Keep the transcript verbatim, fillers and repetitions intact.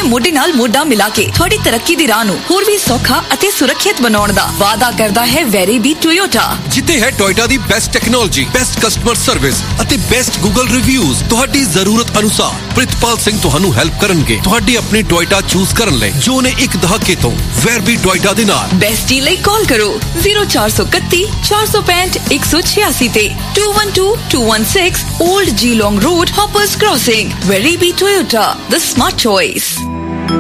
ਮੋਢੇ ਨਾਲ ਮੋਢਾ ਮਿਲਾ ਕੇ ਤੁਹਾਡੀ ਤਰੱਕੀ ਦੀ ਰਾਹ ਨੂੰ ਹੋਰ ਵੀ ਸੌਖਾ ਅਤੇ ਸੁਰੱਖਿਅਤ ਬਣਾਉਣ ਦਾ ਵਾਅਦਾ ਕਰਦਾ ਹੈ ਵੈਰੀਬੀ ਟੋਯੋਟਾ। ਜਿੱਥੇ ਹੈ ਟੋਯੋਟਾ ਦੀ best technology, best customer service ਅਤੇ ਬੈਸਟ ਗੂਗਲ ਰਿਵਿਊਜ਼। ਤੁਹਾਡੀ ਜ਼ਰੂਰਤ ਅਨੁਸਾਰ ਪ੍ਰਿਤਪਾਲ ਸਿੰਘ ਤੁਹਾਨੂੰ ਹੈਲਪ ਕਰਨਗੇ ਤੁਹਾਡੀ ਆਪਣੀ ਟੋਯੋਟਾ ਚੂਜ਼ ਕਰਨ ਲਈ, ਜੋ ਨੇ ਇੱਕ ਦਹਾਕੇ ਤੋਂ ਵੈਰਬੀ ਟੋਯੋਟਾ ਦੇ ਨਾਲ। ਬੈਸਟ ਡੀਲ ਲਈ ਕਾਲ ਕਰੋ ਜ਼ੀਰੋ ਚਾਰ ਸੌ ਇਕੱਤੀ ਚਾਰ ਸੌ ਪੈਂਹਠ ਇੱਕ ਸੌ ਛਿਆਸੀ ਤੇ two one two two one six Old Geelong Road, Hoppers Crossing. Verabi Toyota, the smart choice.